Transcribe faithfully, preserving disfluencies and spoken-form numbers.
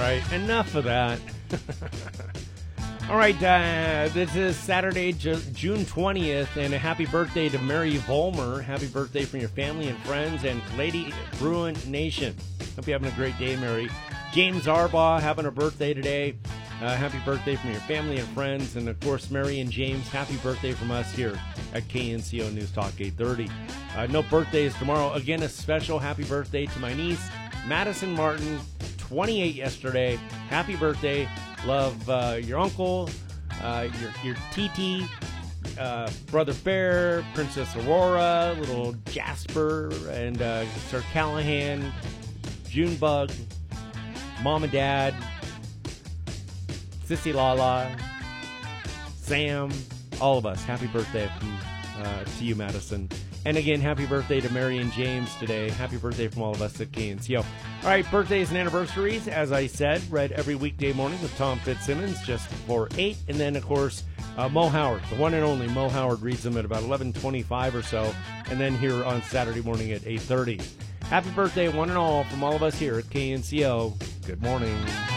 right, enough of that. All right, uh, this is Saturday, Ju- June twentieth, and a happy birthday to Mary Volmer. Happy birthday from your family and friends and Lady Bruin Nation. Hope you're having a great day, Mary. James Arbaugh having a birthday today. Uh, happy birthday from your family and friends. And, of course, Mary and James, happy birthday from us here at K N C O News Talk eight thirty. Uh, no birthdays tomorrow. Again, a special happy birthday to my niece, Madison Martin, twenty-eight yesterday. Happy birthday. Love uh, your uncle, uh, your your Titi, uh, Brother Bear, Princess Aurora, little Jasper, and uh, Sir Callahan, Junebug, Mom and Dad, Sissy Lala, Sam, all of us. Happy birthday from, uh, to you, Madison. And again, happy birthday to Mary and James today. Happy birthday from all of us at K N C O. All right, birthdays and anniversaries, as I said, read every weekday morning with Tom Fitzsimmons just before eight. And then, of course, uh, Mo Howard, the one and only Mo Howard, reads them at about eleven twenty-five or so. And then here on Saturday morning at eight thirty. Happy birthday, one and all, from all of us here at K N C O. Good morning.